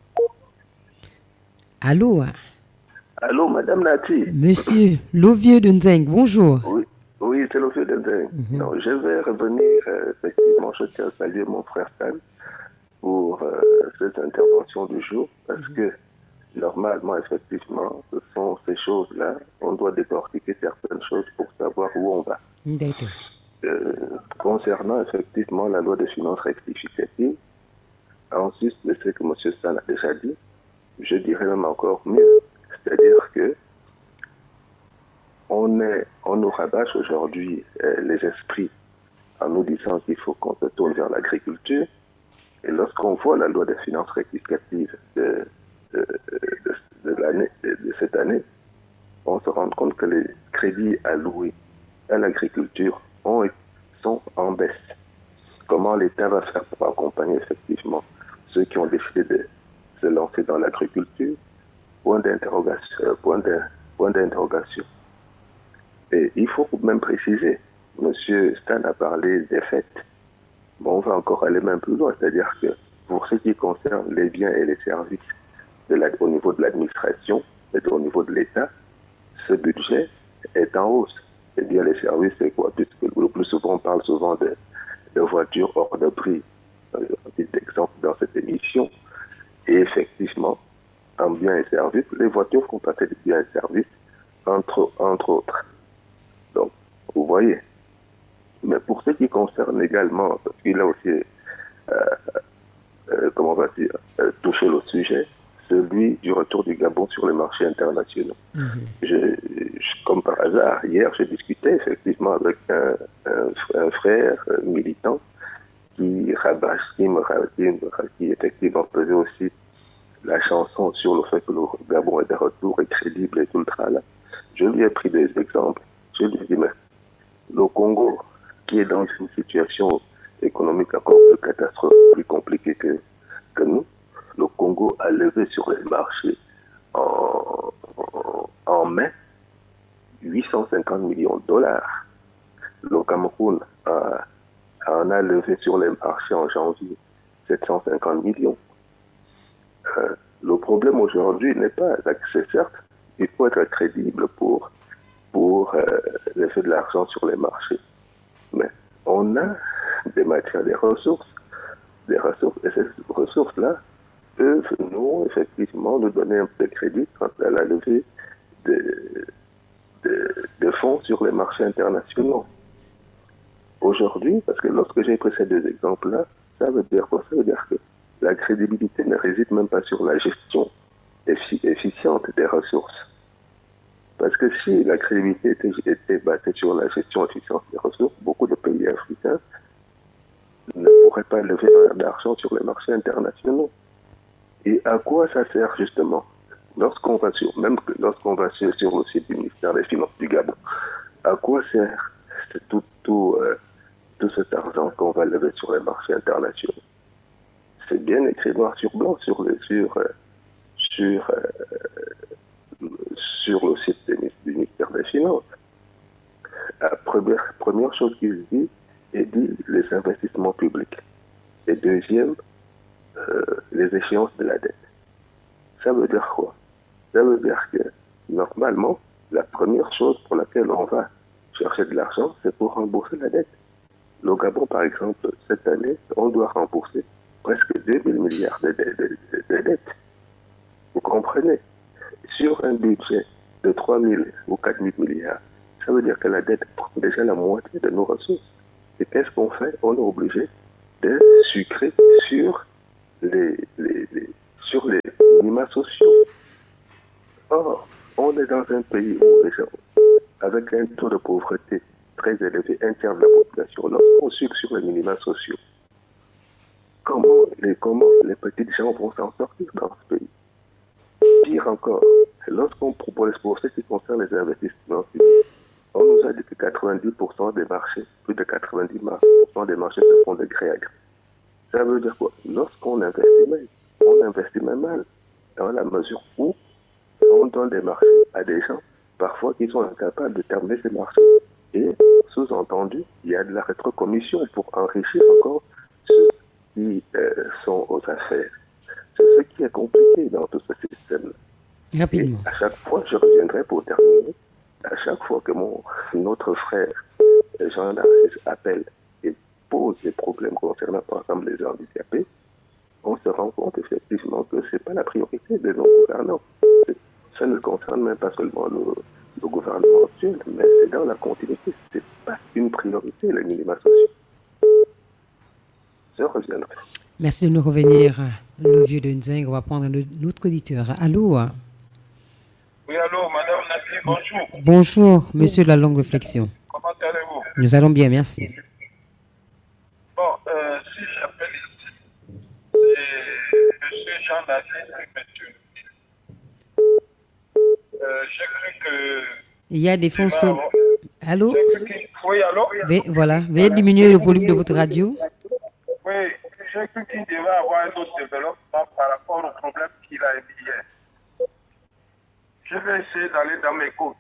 Allô? Allô, madame Nati. Monsieur Lovieux de Nzeng, bonjour. Oui, oui c'est Lovieux de Nzeng. Mm-hmm. Non, je vais revenir, euh, effectivement, je tiens à saluer mon frère Stan pour euh, cette intervention du jour, parce mm-hmm. que, normalement, effectivement, ce sont ces choses-là, on doit décortiquer certaines choses pour savoir où on va. D'accord. Euh, concernant, effectivement, la loi de finances rectificative, ensuite de ce que M. Stan a déjà dit, je dirais même encore mieux. C'est-à-dire que on, est, on nous rabâche aujourd'hui euh, les esprits en nous disant qu'il faut qu'on se tourne vers l'agriculture. Et lorsqu'on voit la loi des finances rectificatives de, de, de, de, l'année, de, de cette année, on se rend compte que les crédits alloués à l'agriculture ont, sont en baisse. Comment l'État va faire pour accompagner effectivement ceux qui ont décidé de se lancer dans l'agriculture? Point d'interrogation, point de, point d'interrogation. Et il faut même préciser, M. Stan a parlé des fêtes. Bon, on va encore aller même plus loin, c'est-à-dire que pour ce qui concerne les biens et les services de la, au niveau de l'administration et au niveau de l'État, ce budget est en hausse. Et bien les services, c'est quoi? Puisque le plus souvent, on parle souvent de, de voitures hors de prix. Un petit exemple dans cette émission. Et effectivement, en biens et services, les voitures font passer des biens et services, entre, entre autres. Donc, vous voyez. Mais pour ce qui concerne également, parce qu'il a aussi, euh, euh, comment on va dire, euh, touché le sujet, celui du retour du Gabon sur les marchés internationaux. Mm-hmm. je, je, comme par hasard, hier, j'ai discuté effectivement avec un, un, un frère euh, militant qui rabâche, qui me qui, qui effectivement faisait aussi la chanson sur le fait que le Gabon est de retour, est crédible et tout le tralala. Je lui ai pris des exemples. Je lui ai dit, mais le Congo, qui est dans une situation économique encore plus catastrophique, plus compliquée que, que nous, le Congo a levé sur les marchés en, en, en mai huit cent cinquante millions de dollars. Le Cameroun a, en a levé sur les marchés en janvier sept cent cinquante millions. Euh, le problème aujourd'hui n'est pas, c'est certes, il faut être crédible pour, pour euh, l'effet de l'argent sur les marchés. Mais on a des matières, des ressources, des ressources, et ces ressources-là peuvent nous, effectivement, nous donner un peu de crédit quant à la levée de, de, de fonds sur les marchés internationaux. Aujourd'hui, parce que lorsque j'ai pris ces deux exemples-là, ça veut dire quoi? Ça veut dire que la crédibilité ne réside même pas sur la gestion effi- efficiente des ressources. Parce que si la crédibilité était, était basée sur la gestion efficiente des ressources, beaucoup de pays africains ne pourraient pas lever d'argent sur les marchés internationaux. Et à quoi ça sert justement? Lorsqu'on va sur, même lorsqu'on va sur, sur le site du ministère des Finances du Gabon, à quoi sert tout, tout, euh, tout cet argent qu'on va lever sur les marchés internationaux? C'est bien écrit noir sur blanc sur le, sur, euh, sur, euh, sur le site du ministère des Finances. La première, première chose qu'il dit, il dit les investissements publics. Et deuxième, euh, les échéances de la dette. Ça veut dire quoi? Ça veut dire que, normalement, la première chose pour laquelle on va chercher de l'argent, c'est pour rembourser la dette. Le Gabon, par exemple, cette année, on doit rembourser presque deux mille milliards de, de, de, de, de dettes. Vous comprenez? Sur un budget de trois mille ou quatre mille milliards, ça veut dire que la dette prend déjà la moitié de nos ressources. Et qu'est-ce qu'on fait? On est obligé de sucrer sur les, les, les, sur les minima sociaux. Or, on est dans un pays où les gens, avec un taux de pauvreté très élevé, un tiers de la population, lorsqu'on sucre sur les minima sociaux, comment les, comment les petits gens vont s'en sortir dans ce pays? Pire encore, lorsqu'on propose pour ce qui concerne les investissements publics, on nous a dit que quatre-vingt-dix pour cent des marchés, plus de quatre-vingt-dix pour cent des marchés se font de gré à gré. Ça veut dire quoi? Lorsqu'on investit mal, on investit même mal, dans la mesure où on donne des marchés à des gens, parfois qui sont incapables de terminer ces marchés. Et, sous-entendu, il y a de la rétrocommission pour enrichir encore ceux qui euh, sont aux affaires. C'est ce qui est compliqué dans tout ce système. Rapidement. Et à chaque fois, je reviendrai pour terminer, à chaque fois que mon, notre frère Jean-Narcisse appelle et pose des problèmes concernant par exemple les handicapés, on se rend compte effectivement que ce n'est pas la priorité de nos gouvernants. Ça ne concerne même pas seulement le, le gouvernement actuel, mais c'est dans la continuité. Ce n'est pas une priorité, les minima sociaux. Je reviendrai. Merci de nous revenir. Le vieux de Nzing, on va prendre notre auditeur. Allô? Oui, allô, madame Nathalie, bonjour. Bonjour, monsieur de la longue réflexion. Comment allez-vous? Nous allons bien, merci. Bon, euh, si j'appelle ici, c'est monsieur Jean-Nathalie, monsieur. Euh, j'ai cru que... Il y a des fonds... Son... Allô? Oui, allô? Ve- voilà, veuillez diminuer le volume de votre radio. Oui, j'ai cru qu'il devait avoir un autre développement par rapport au problème qu'il a émis hier. Je vais essayer d'aller dans mes côtes.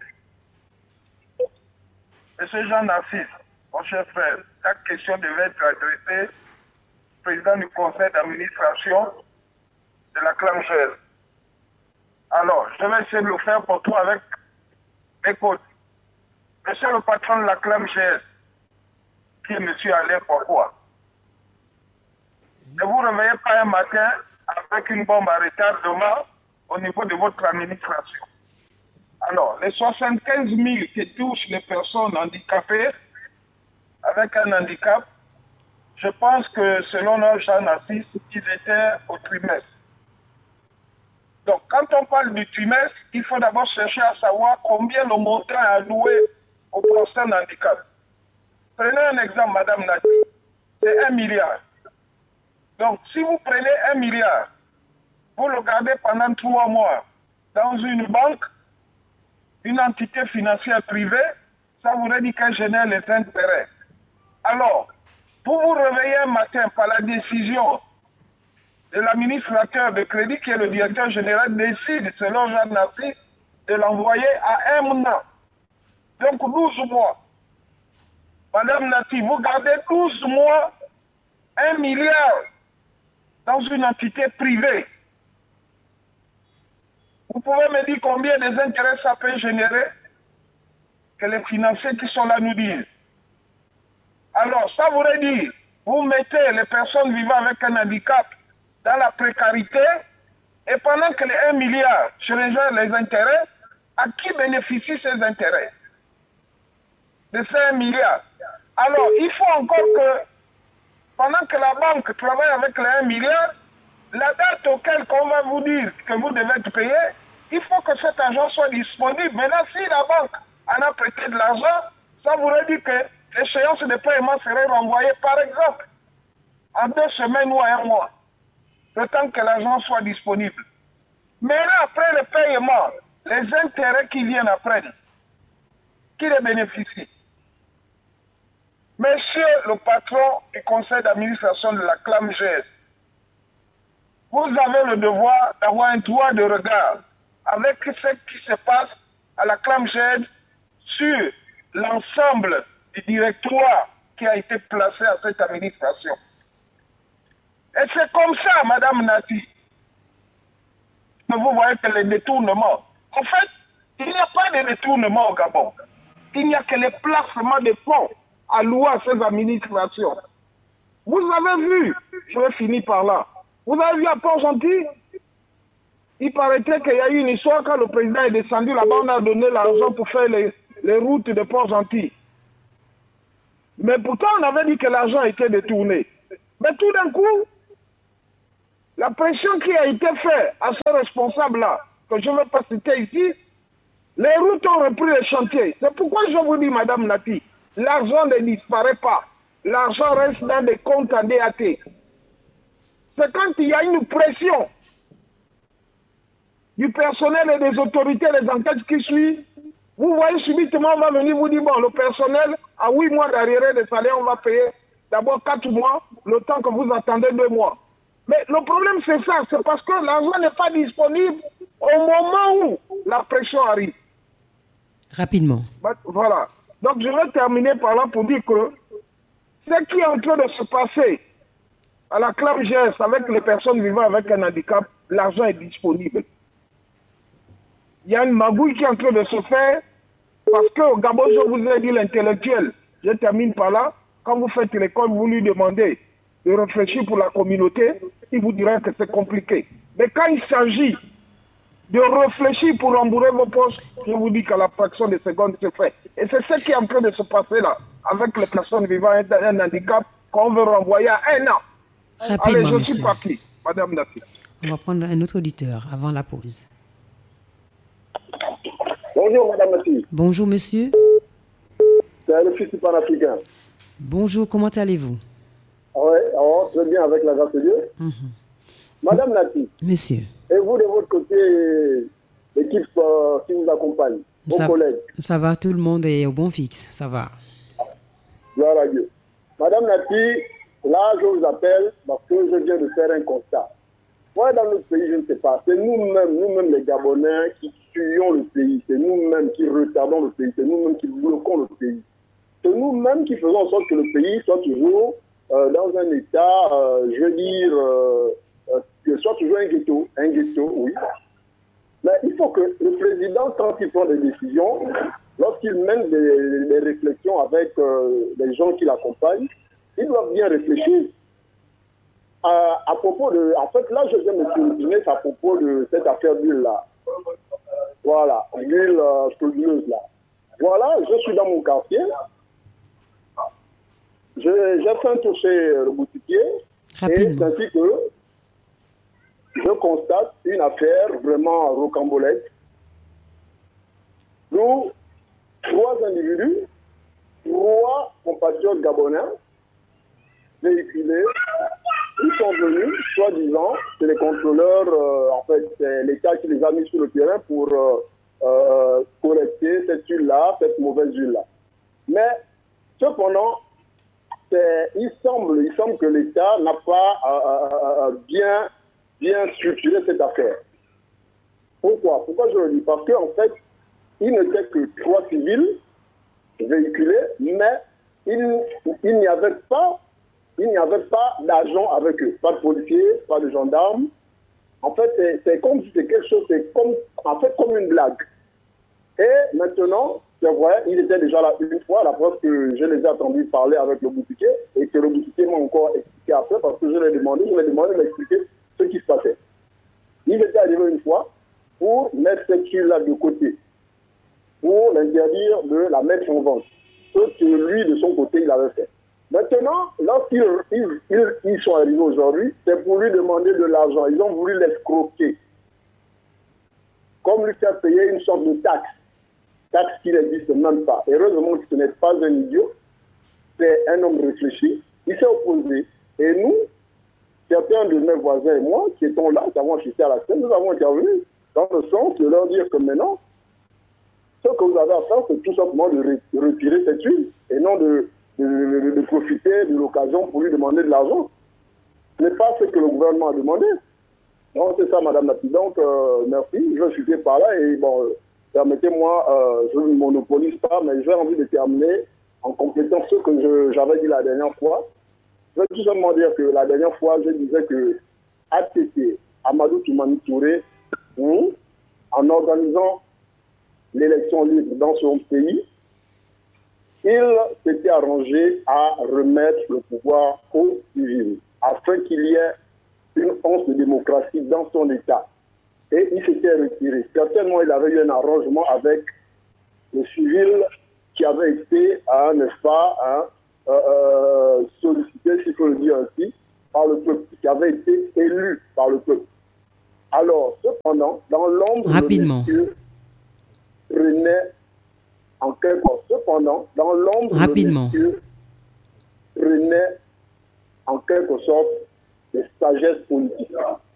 Monsieur Jean-Narcisse, mon cher frère, ta question devait être adressée au président du conseil d'administration de la Clamgel. Alors, je vais essayer de le faire pour toi avec mes côtes. Monsieur le patron de la Clamgel, qui est monsieur Alain, pourquoi? Ne vous réveillez pas un matin avec une bombe à retardement au niveau de votre administration. Alors, les soixante-quinze mille qui touchent les personnes handicapées avec un handicap, je pense que selon nos Jean-Narcisse, ils étaient au trimestre. Donc, quand on parle du trimestre, il faut d'abord chercher à savoir combien le montant est alloué aux personnes handicapées. Prenez un exemple, madame Nati, c'est un milliard. Donc, si vous prenez un milliard, vous le gardez pendant trois mois dans une banque, une entité financière privée, ça voudrait dire qu'elle génère les intérêts. Alors, vous vous réveillez un matin par la décision de l'administrateur de crédit, qui est le directeur général, décide, selon Jean-Narcisse, de l'envoyer à un an. Donc douze mois. Madame Nati, vous gardez douze mois, un milliard dans une entité privée. Vous pouvez me dire combien des intérêts ça peut générer? Que les financiers qui sont là nous disent. Alors, ça voudrait dire, vous mettez les personnes vivant avec un handicap dans la précarité, et pendant que les un milliard se régèrent les intérêts, à qui bénéficient ces intérêts de ces un milliard? Alors, il faut encore que, pendant que la banque travaille avec les un milliard, la date auquel on va vous dire que vous devez être payé, il faut que cet argent soit disponible. Maintenant, si la banque en a prêté de l'argent, ça voudrait dire que l'échéance de paiement serait renvoyée, par exemple, en deux semaines ou un mois, le temps que l'argent soit disponible. Maintenant, après le paiement, les intérêts qui viennent après, qui les bénéficient? Monsieur le patron du conseil d'administration de la Clamgel, vous avez le devoir d'avoir un droit de regard avec ce qui se passe à la Clamgel sur l'ensemble du directoire qui a été placé à cette administration. Et c'est comme ça, madame Nati, que vous voyez que les détournements. En fait, Il n'y a pas de détournement au Gabon. Il n'y a que les placements de fonds alloués à ces administrations. Vous avez vu, je vais finir par là, vous avez vu à Port-Gentil, il paraîtrait qu'il y a eu une histoire quand le président est descendu là-bas, on a donné l'argent pour faire les, les routes de Port-Gentil. Mais pourtant, on avait dit que l'argent était détourné. Mais tout d'un coup, la pression qui a été faite à ce responsable-là, que je ne vais pas citer ici, les routes ont repris les chantiers. C'est pourquoi je vous dis, Madame Nati, l'argent ne disparaît pas. L'argent reste dans des comptes en D A T. C'est quand il y a une pression du personnel et des autorités, les enquêtes qui suivent, vous voyez subitement, on va venir vous dire, bon, le personnel, à huit mois d'arriéré de salaire, on va payer d'abord quatre mois, le temps que vous attendez deux mois. Mais le problème, c'est ça, c'est parce que l'argent n'est pas disponible au moment où la pression arrive. Rapidement. Voilà. Donc, je vais terminer par là pour dire que ce qui est en train de se passer à la C L A M G S avec les personnes vivant avec un handicap, l'argent est disponible. Il y a une magouille qui est en train de se faire parce qu'au Gabon, je vous ai dit l'intellectuel. Je termine par là. Quand vous faites l'école, vous lui demandez de réfléchir pour la communauté, il vous dira que c'est compliqué. Mais quand il s'agit de réfléchir pour rembourrer vos poches, je vous dis qu'à la fraction de seconde, c'est fait. Et c'est ce qui est en train de se passer là, avec les personnes vivant avec un handicap, qu'on veut renvoyer à un an. Rapidement, Allez, je monsieur. suis parti, Madame Nati. On va prendre un autre auditeur avant la pause. Bonjour, Madame Nati. Bonjour, monsieur. C'est le fils du panafricain. Bonjour, comment allez-vous? Oui, alors, très bien, avec la grâce de Dieu. Mm-hmm. Madame Nati. Monsieur. Et vous, de votre côté, l'équipe euh, qui vous accompagne, vos ça, collègues? Ça va, tout le monde est au bon fixe, ça va. Gloire à Dieu. Madame Nati, là, je vous appelle parce que je viens de faire un constat. Moi, dans notre pays, je ne sais pas. C'est nous-mêmes, nous-mêmes les Gabonais, qui tuons le pays. C'est nous-mêmes qui retardons le pays. C'est nous-mêmes qui bloquons le pays. C'est nous-mêmes qui faisons en sorte que le pays soit toujours euh, dans un état, euh, je veux dire, euh, euh, que soit toujours un ghetto. Un ghetto, oui. Mais il faut que le président, quand il prend des décisions, lorsqu'il mène des, des réflexions avec euh, les gens qui l'accompagnent, ils doivent bien réfléchir. À, à propos de... En fait, là, je viens me tourner à propos de cette affaire d'huile-là. Voilà, l'huile euh, frauduleuse, là. Voilà, je suis dans mon quartier. J'ai fait un tour chez le boutiquier. Et c'est ainsi que je constate une affaire vraiment rocambolesque. Nous, trois individus, trois compatriotes gabonais, véhiculés, ils sont venus, soi-disant, c'est les contrôleurs, euh, en fait, c'est l'État qui les a mis sur le terrain pour euh, euh, collecter cette huile-là, cette mauvaise huile-là. Mais, cependant, il semble, il semble que l'État n'a pas euh, euh, bien, bien structuré cette affaire. Pourquoi? Pourquoi je le dis? Parce qu'en fait, il n'était que trois civils véhiculés, mais il, il n'y avait pas Il n'y avait pas d'agents avec eux, pas de policiers, pas de gendarmes. En fait, c'est comme si c'était quelque chose, c'est comme, en fait, comme une blague. Et maintenant, c'est vrai, il était déjà là une fois, la preuve que je les ai entendus parler avec le boutiquier, et que le boutiquier m'a encore expliqué après, parce que je l'ai demandé, je l'ai demandé de m'expliquer ce qui se passait. Il était arrivé une fois pour mettre cette huile-là de côté, pour l'interdire de la mettre en vente. Ce que lui, de son côté, il avait fait. Maintenant, lorsqu'ils ils, ils, ils sont arrivés aujourd'hui, c'est pour lui demander de l'argent. Ils ont voulu l'escroquer. Comme lui faire payer une sorte de taxe. Taxe qui n'existe même pas. Heureusement que ce n'est pas un idiot. C'est un homme réfléchi. Il s'est opposé. Et nous, certains de mes voisins et moi, qui étions là, qui avons assisté à la scène, nous avons intervenu dans le sens de leur dire que maintenant, ce que vous avez à faire, c'est tout simplement de, re de retirer cette huile et non de... De, de, de profiter de l'occasion pour lui demander de l'argent. Ce n'est pas ce que le gouvernement a demandé. Donc c'est ça, Madame Nati. Donc, euh, merci. Je vais chuter par là et bon, euh, permettez-moi, euh, je ne monopolise pas, mais j'ai envie de terminer en complétant ce que j'avais dit la dernière fois. Je veux tout simplement dire que la dernière fois, je disais que A T T, Amadou Toumani Touré, en organisant l'élection libre dans son pays, il s'était arrangé à remettre le pouvoir aux civils, afin qu'il y ait une once de démocratie dans son État. Et il s'était retiré. Certainement, il avait eu un arrangement avec le civil qui avait été, hein, n'est-ce pas, hein, euh, euh, sollicité, s'il faut le dire ainsi, par le peuple, qui avait été élu par le peuple. Alors, cependant, dans l'ombre Rapidement. de monsieur René, en quelque sorte, cependant, dans l'ombre Rapidement. de monsieur René, en quelque sorte, des sagesses politiques.